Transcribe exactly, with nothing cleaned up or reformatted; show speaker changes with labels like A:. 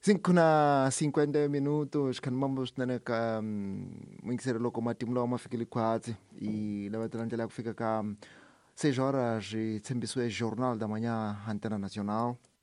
A: Cinco na cinquenta minutos, kan mambo tunane ka mwingisere loko matimulo wa mafikili quase e leva talantela kufika ka seis horas e tsembiso é Jornal da Manhã Antena Nacional.